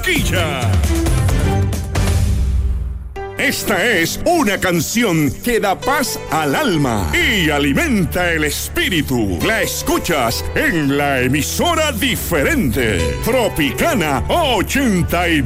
Barranquilla. Esta es una canción que da paz al alma y alimenta el espíritu. La escuchas en la emisora diferente, Tropicana 89.